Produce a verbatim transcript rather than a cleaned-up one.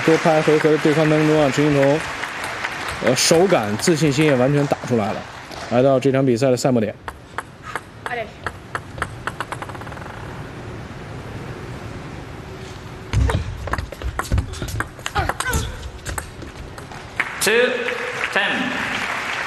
多拍回合的对抗当中啊，陈靖童，呃，手感、自信心也完全打出来了。来到这场比赛的赛末点。 Two, ten.